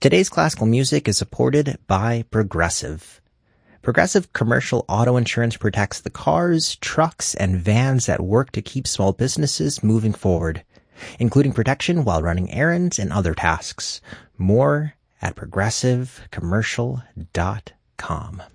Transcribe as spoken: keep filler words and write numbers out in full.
Today's classical music is supported by Progressive. Progressive Commercial Auto Insurance protects the cars, trucks, and vans that work to keep small businesses moving forward, including protection while running errands and other tasks. More at progressive commercial dot com.